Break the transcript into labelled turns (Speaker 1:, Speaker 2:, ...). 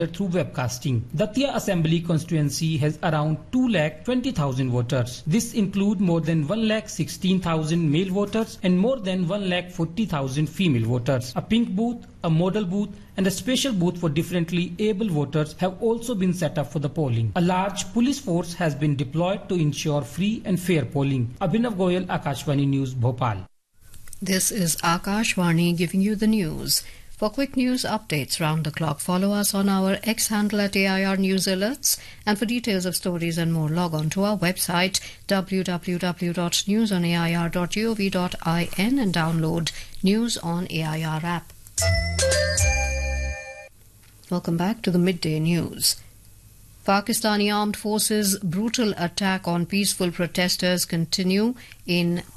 Speaker 1: through webcasting. Datia Assembly constituency has around 2,20,000 voters. This includes more than 1,16,000 male voters and more than 1,40,000 female voters. A pink booth, a model booth and a special booth for differently able voters have also been set up for the polling. A large police force has been deployed to ensure free and fair polling. Abhinav Goyal, Akashvani News, Bhopal.
Speaker 2: This is Akashvani giving you the news. For quick news updates round the clock, follow us on our X handle at AIR News Alerts. And for details of stories and more, log on to our website www.newsonair.gov.in and download News on AIR app. Welcome back to the midday news. Pakistani armed forces' brutal attack on peaceful protesters continue in